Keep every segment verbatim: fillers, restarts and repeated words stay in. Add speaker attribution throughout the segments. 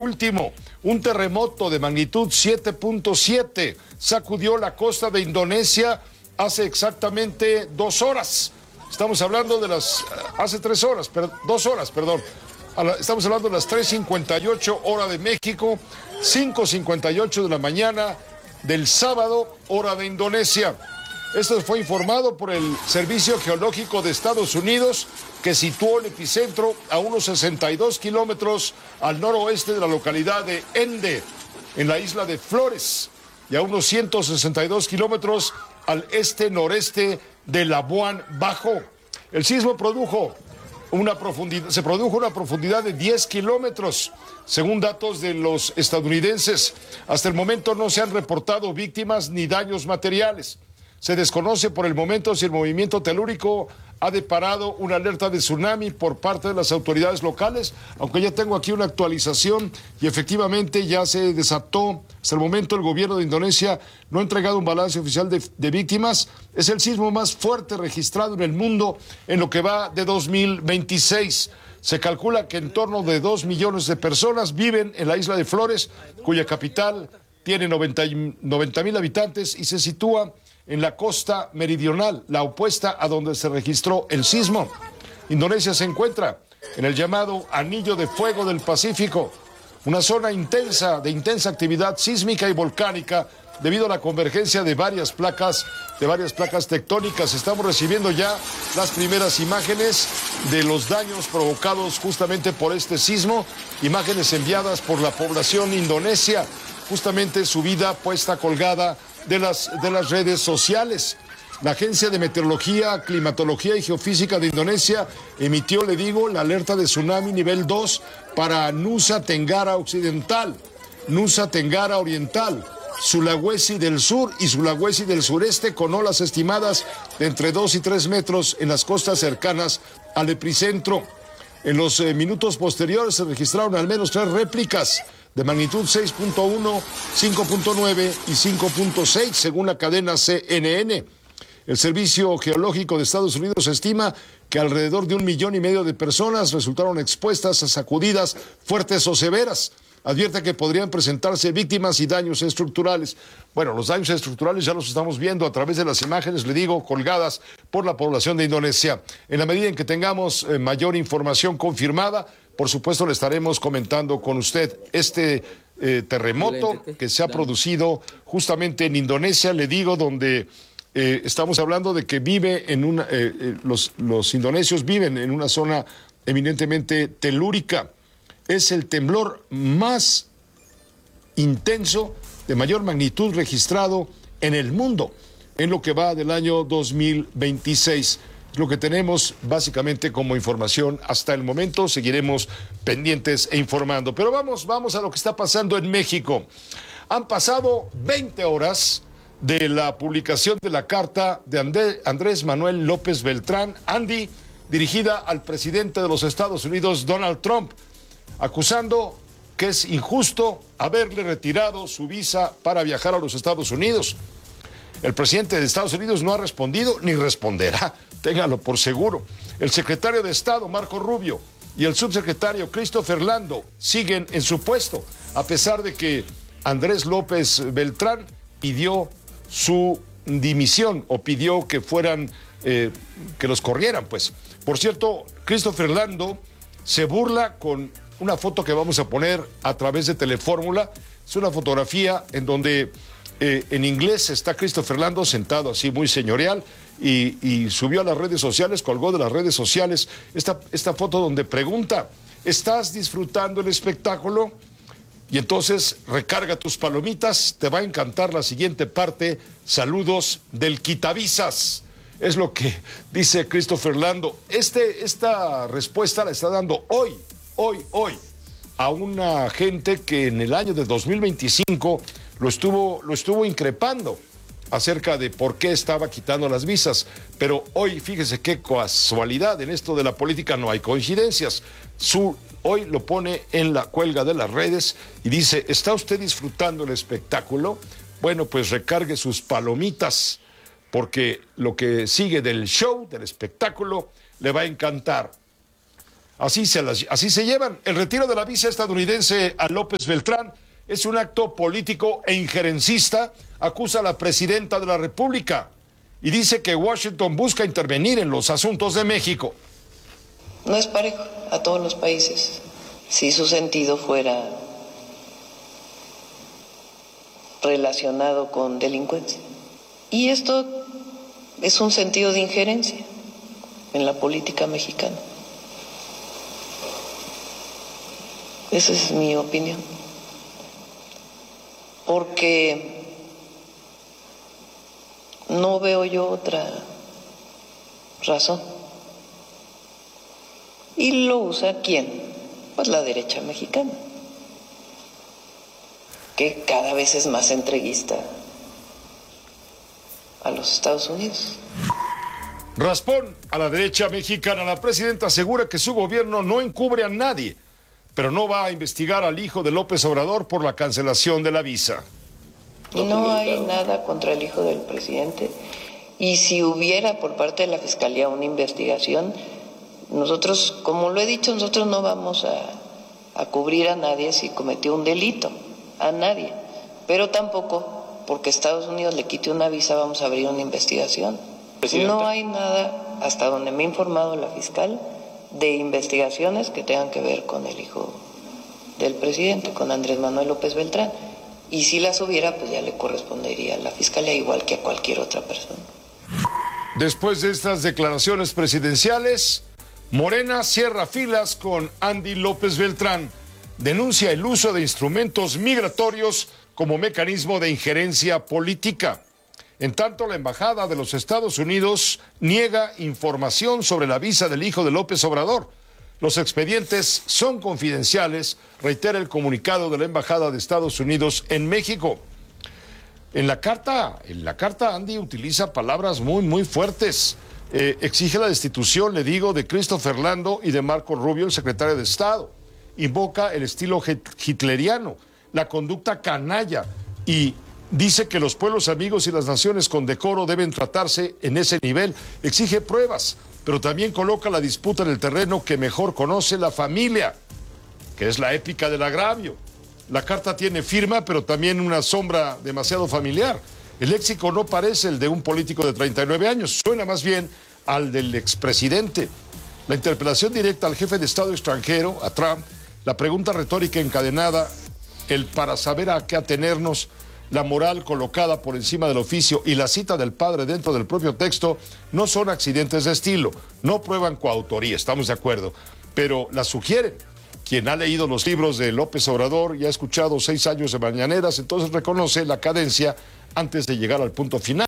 Speaker 1: último, un terremoto de magnitud siete punto siete sacudió la costa de Indonesia hace exactamente dos horas. Estamos hablando de las, hace tres horas, pero, dos horas, perdón. Estamos hablando de las tres cincuenta y ocho hora de México, cinco cincuenta y ocho de la mañana del sábado, hora de Indonesia. Esto fue informado por el Servicio Geológico de Estados Unidos, que situó el epicentro a unos sesenta y dos kilómetros al noroeste de la localidad de Ende, en la isla de Flores, y a unos ciento sesenta y dos kilómetros al este-noreste de Labuan Bajo. El sismo produjo una profundidad, se produjo una profundidad de diez kilómetros, según datos de los estadounidenses. Hasta el momento no se han reportado víctimas ni daños materiales. Se desconoce por el momento si el movimiento telúrico ha deparado una alerta de tsunami por parte de las autoridades locales, aunque ya tengo aquí una actualización y efectivamente ya se desató. Hasta el momento el gobierno de Indonesia no ha entregado un balance oficial de, de víctimas. Es el sismo más fuerte registrado en el mundo en lo que va de dos mil veintiséis. Se calcula que en torno de dos millones de personas viven en la isla de Flores, cuya capital tiene noventa mil habitantes y se sitúa en la costa meridional, la opuesta a donde se registró el sismo. Indonesia se encuentra en el llamado Anillo de Fuego del Pacífico, una zona intensa de intensa actividad sísmica y volcánica debido a la convergencia de varias placas, de varias placas tectónicas. Estamos recibiendo ya las primeras imágenes de los daños provocados justamente por este sismo, imágenes enviadas por la población indonesia, justamente su vida puesta colgada de las, de las redes sociales. La Agencia de Meteorología, Climatología y Geofísica de Indonesia emitió, le digo, la alerta de tsunami nivel dos para Nusa Tenggara Occidental, Nusa Tenggara Oriental, Sulawesi del Sur y Sulawesi del Sureste, con olas estimadas de entre dos y tres metros en las costas cercanas al epicentro. En los eh, minutos posteriores se registraron al menos tres réplicas de magnitud seis punto uno, cinco punto nueve y cinco punto seis, según la cadena C N N. El Servicio Geológico de Estados Unidos estima que alrededor de un millón y medio de personas resultaron expuestas a sacudidas fuertes o severas. Advierte que podrían presentarse víctimas y daños estructurales. Bueno, los daños estructurales ya los estamos viendo a través de las imágenes, le digo, colgadas por la población de Indonesia. En la medida en que tengamos eh, mayor información confirmada, por supuesto le estaremos comentando con usted este eh, terremoto que se ha producido justamente en Indonesia, le digo, donde eh, estamos hablando de que vive en una, eh, eh, los, los indonesios viven en una zona eminentemente telúrica. Es el temblor más intenso, de mayor magnitud registrado en el mundo, en lo que va del año dos mil veintiséis. Es lo que tenemos básicamente como información hasta el momento. Seguiremos pendientes e informando. Pero vamos, vamos a lo que está pasando en México. Han pasado veinte horas de la publicación de la carta de André, Andrés Manuel López Beltrán, Andy, dirigida al presidente de los Estados Unidos, Donald Trump, acusando que es injusto haberle retirado su visa para viajar a los Estados Unidos. El presidente de Estados Unidos no ha respondido ni responderá, téngalo por seguro. El secretario de Estado, Marco Rubio, y el subsecretario Christopher Lando siguen en su puesto, a pesar de que Andrés López Beltrán pidió su dimisión o pidió que fueran, eh, que los corrieran, pues. Por cierto, Christopher Lando se burla con una foto que vamos a poner a través de Telefórmula. Es una fotografía en donde eh, en inglés está Christopher Lando sentado así muy señorial y, y subió a las redes sociales, colgó de las redes sociales esta, esta foto donde pregunta: ¿estás disfrutando el espectáculo? Y entonces recarga tus palomitas, te va a encantar la siguiente parte. Saludos del quitavisas. Es lo que dice Christopher Lando. Este, esta respuesta la está dando hoy, hoy, hoy, a una gente que en el año de dos mil veinticinco lo estuvo, lo estuvo increpando acerca de por qué estaba quitando las visas. Pero hoy, fíjese qué casualidad, en esto de la política no hay coincidencias. Su, hoy lo pone en la cuelga de las redes y dice: ¿está usted disfrutando el espectáculo? Bueno, pues recargue sus palomitas, porque lo que sigue del show, del espectáculo, le va a encantar. Así se, las, así se llevan. El retiro de la visa estadounidense a López Beltrán es un acto político e injerencista, acusa a la presidenta de la República y dice que Washington busca intervenir en los asuntos de México.
Speaker 2: No es parejo a todos los países. Si su sentido fuera relacionado con delincuencia. Y esto es un sentido de injerencia en la política mexicana. Esa es mi opinión. Porque no veo yo otra razón. ¿Y lo usa quién? Pues la derecha mexicana, que cada vez es más entreguista a los Estados Unidos.
Speaker 1: Raspón a la derecha mexicana. La presidenta asegura que su gobierno no encubre a nadie, pero no va a investigar al hijo de López Obrador por la cancelación de la visa.
Speaker 2: No hay nada contra el hijo del presidente, y si hubiera por parte de la Fiscalía una investigación, nosotros, como lo he dicho, nosotros no vamos a, a cubrir a nadie si cometió un delito, a nadie, pero tampoco porque Estados Unidos le quite una visa vamos a abrir una investigación. ¿Presidenta? No hay nada, hasta donde me ha informado la fiscal, de investigaciones que tengan que ver con el hijo del presidente, con Andrés Manuel López Beltrán, y si las hubiera, pues ya le correspondería a la Fiscalía igual que a cualquier otra persona.
Speaker 1: Después de estas declaraciones presidenciales, Morena cierra filas con Andy López Beltrán, denuncia el uso de instrumentos migratorios como mecanismo de injerencia política. En tanto, la Embajada de los Estados Unidos niega información sobre la visa del hijo de López Obrador. Los expedientes son confidenciales, reitera el comunicado de la Embajada de Estados Unidos en México. En la carta, en la carta Andy utiliza palabras muy, muy fuertes. Eh, exige la destitución, le digo, de Christopher Lando y de Marco Rubio, el secretario de Estado. Invoca el estilo hitleriano, la conducta canalla, y dice que los pueblos amigos y las naciones con decoro deben tratarse en ese nivel. Exige pruebas, pero también coloca la disputa en el terreno que mejor conoce la familia, que es la épica del agravio. La carta tiene firma, pero también una sombra demasiado familiar. El léxico no parece el de un político de treinta y nueve años, suena más bien al del expresidente. La interpelación directa al jefe de Estado extranjero, a Trump, la pregunta retórica encadenada, el para saber a qué atenernos, la moral colocada por encima del oficio y la cita del padre dentro del propio texto no son accidentes de estilo, no prueban coautoría, estamos de acuerdo, pero la sugieren. Quien ha leído los libros de López Obrador y ha escuchado seis años de mañaneras, entonces reconoce la cadencia antes de llegar al punto final.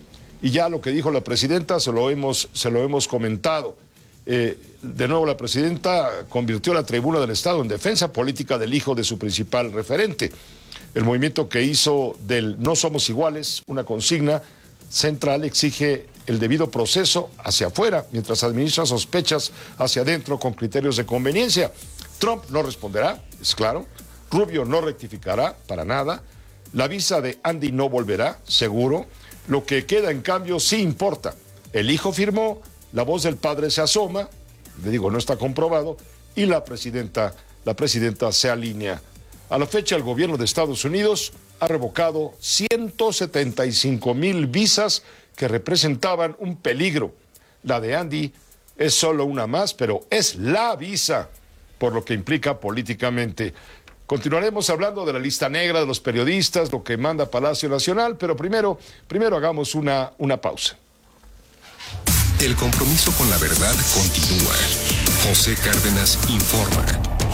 Speaker 1: Y ya lo que dijo la presidenta se lo hemos, se lo hemos comentado. Eh, de nuevo, la presidenta convirtió la tribuna del Estado en defensa política del hijo de su principal referente. El movimiento que hizo del no somos iguales, una consigna central, exige el debido proceso hacia afuera, mientras administra sospechas hacia adentro con criterios de conveniencia. Trump no responderá, es claro. Rubio no rectificará para nada. La visa de Andy no volverá, seguro. Lo que queda, en cambio, sí importa. El hijo firmó, la voz del padre se asoma, le digo, no está comprobado, y la presidenta, la presidenta se alinea. A la fecha, el gobierno de Estados Unidos ha revocado ciento setenta y cinco mil visas que representaban un peligro. La de Andy es solo una más, pero es la visa, por lo que implica políticamente. Continuaremos hablando de la lista negra de los periodistas, lo que manda Palacio Nacional, pero primero, primero hagamos una, una pausa.
Speaker 3: El compromiso con la verdad continúa. José Cárdenas informa.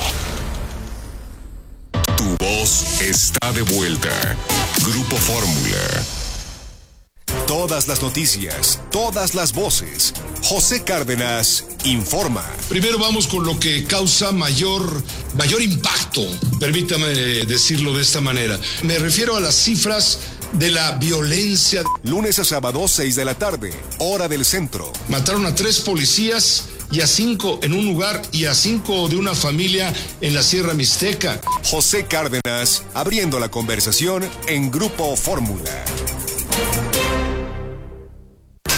Speaker 3: Tu voz está de vuelta. Grupo Fórmula. Todas las noticias, todas las voces. José Cárdenas informa.
Speaker 4: Primero vamos con lo que causa mayor, mayor impacto, permítame decirlo de esta manera. Me refiero a las cifras de la violencia.
Speaker 3: Lunes a sábado, seis de la tarde, hora del centro.
Speaker 4: Mataron a tres policías y a cinco en un lugar y a cinco de una familia en la Sierra Mixteca.
Speaker 3: José Cárdenas abriendo la conversación en Grupo Fórmula.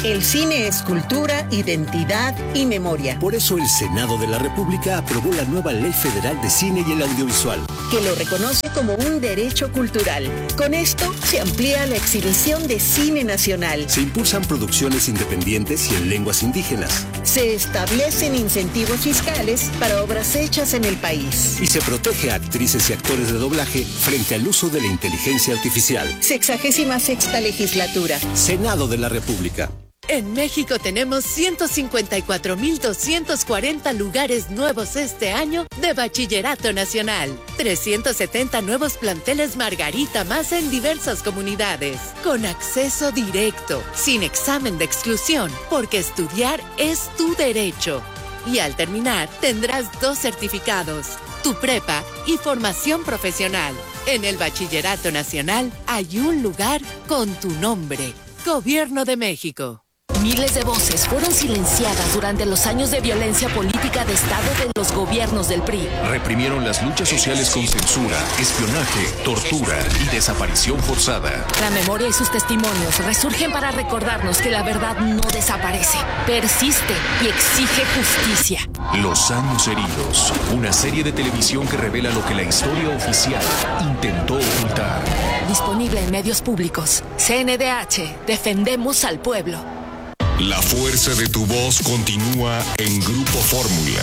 Speaker 5: El cine es cultura, identidad y memoria.
Speaker 6: Por eso el Senado de la República aprobó la nueva Ley Federal de Cine y el Audiovisual,
Speaker 5: que lo reconoce como un derecho cultural. Con esto se amplía la exhibición de cine nacional.
Speaker 6: Se impulsan producciones independientes y en lenguas indígenas.
Speaker 5: Se establecen incentivos fiscales para obras hechas en el país.
Speaker 6: Y se protege a actrices y actores de doblaje frente al uso de la inteligencia artificial.
Speaker 5: Sexagésima sexta legislatura.
Speaker 6: Senado de la República.
Speaker 7: En México tenemos ciento cincuenta y cuatro mil doscientos cuarenta lugares nuevos este año de Bachillerato Nacional. trescientos setenta nuevos planteles Margarita más en diversas comunidades. Con acceso directo, sin examen de exclusión, porque estudiar es tu derecho. Y al terminar, tendrás dos certificados, tu prepa y formación profesional. En el Bachillerato Nacional hay un lugar con tu nombre. Gobierno de México.
Speaker 8: Miles de voces fueron silenciadas durante los años de violencia política de Estado de los gobiernos del P R I.
Speaker 3: Reprimieron las luchas sociales con censura, espionaje, tortura y desaparición forzada.
Speaker 8: La memoria y sus testimonios resurgen para recordarnos que la verdad no desaparece, persiste y exige justicia.
Speaker 3: Los años heridos, una serie de televisión que revela lo que la historia oficial intentó ocultar.
Speaker 8: Disponible en medios públicos. C N D H, defendemos al pueblo.
Speaker 3: La fuerza de tu voz continúa en Grupo Fórmula.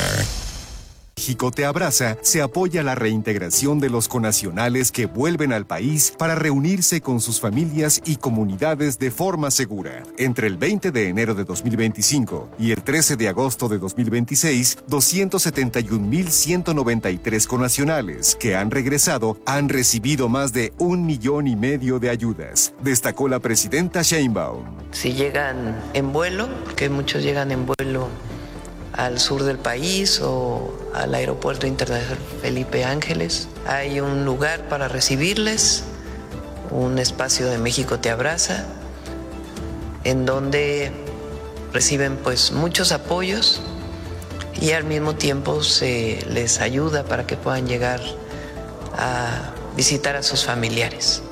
Speaker 9: México Te Abraza se apoya la reintegración de los connacionales que vuelven al país para reunirse con sus familias y comunidades de forma segura. Entre el veinte de enero de dos mil veinticinco y el trece de agosto de dos mil veintiséis, doscientos setenta y un mil ciento noventa y tres connacionales que han regresado han recibido más de un millón y medio de ayudas, destacó la presidenta Sheinbaum.
Speaker 2: Si llegan en vuelo, que muchos llegan en vuelo al sur del país o al Aeropuerto Internacional Felipe Ángeles, hay un lugar para recibirles, un espacio de México Te Abraza, en donde reciben pues muchos apoyos y al mismo tiempo se les ayuda para que puedan llegar a visitar a sus familiares.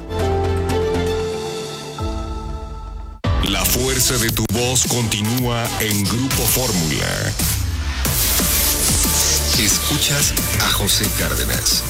Speaker 3: La fuerza de tu voz continúa en Grupo Fórmula. Escuchas a José Cárdenas.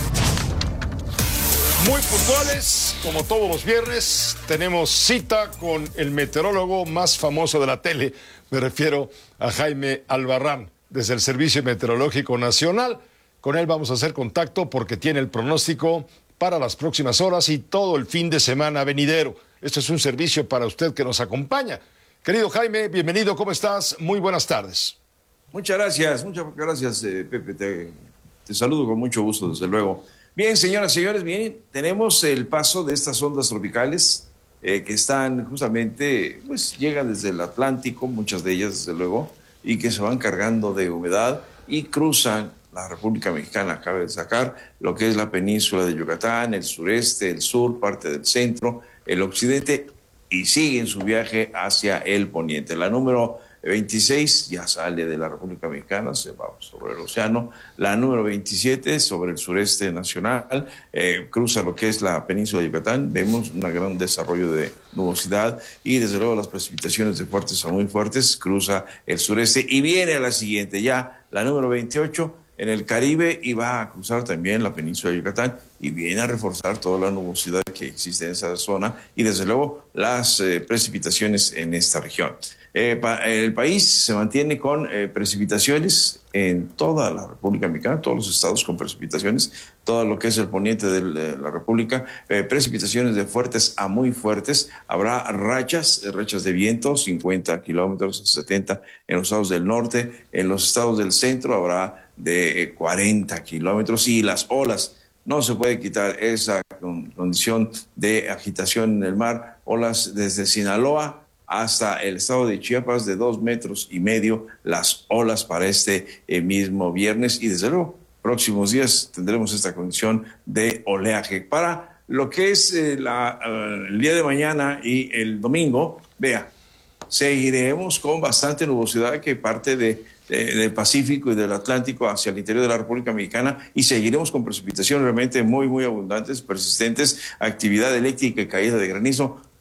Speaker 1: Muy puntuales, como todos los viernes, tenemos cita con el meteorólogo más famoso de la tele. Me refiero a Jaime Albarrán, desde el Servicio Meteorológico Nacional. Con él vamos a hacer contacto porque tiene el pronóstico para las próximas horas y todo el fin de semana venidero. Esto es un servicio para usted que nos acompaña. Querido Jaime, bienvenido, ¿cómo estás? Muy buenas tardes.
Speaker 10: Muchas gracias, muchas gracias, eh, Pepe. Te, te saludo con mucho gusto, desde luego. Bien, señoras y señores, bien, tenemos el paso de estas ondas tropicales eh, que están justamente, pues llegan desde el Atlántico, muchas de ellas, desde luego, y que se van cargando de humedad y cruzan la República Mexicana. Cabe destacar lo que es la península de Yucatán, el sureste, el sur, parte del centro, el occidente, y siguen su viaje hacia el poniente. La número veintiséis ya sale de la República Mexicana, se va sobre el océano. La número veintisiete sobre el sureste nacional, eh, cruza lo que es la península de Yucatán. Vemos un gran desarrollo de nubosidad y desde luego las precipitaciones de fuertes a muy fuertes, cruza el sureste y viene a la siguiente, ya la número veintiocho, en el Caribe, y va a cruzar también la península de Yucatán y viene a reforzar toda la nubosidad que existe en esa zona y desde luego las eh, precipitaciones en esta región. Eh, pa, el país se mantiene con eh, precipitaciones en toda la República Mexicana, todos los estados con precipitaciones, todo lo que es el poniente de la República, eh, precipitaciones de fuertes a muy fuertes. Habrá rachas, rachas de viento, cincuenta kilómetros, setenta en los estados del norte. En los estados del centro habrá de cuarenta kilómetros y las olas, no se puede quitar esa condición de agitación en el mar. Olas desde Sinaloa hasta el estado de Chiapas de dos metros y medio las olas para este eh, mismo viernes, y desde luego próximos días tendremos esta condición de oleaje. Para lo que es eh, la, uh, el día de mañana y el domingo, vea, seguiremos con bastante nubosidad que parte de del Pacífico y del Atlántico hacia el interior de la República Mexicana, y seguiremos con precipitaciones realmente muy, muy abundantes, persistentes, actividad eléctrica y caída de granizo.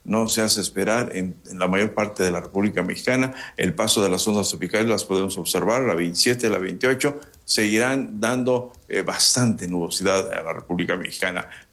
Speaker 10: no se hace esperar en, en la mayor parte de la República Mexicana. El paso de las ondas tropicales las podemos observar, la veintisiete, la veintiocho, seguirán dando eh, bastante nubosidad a la República Mexicana.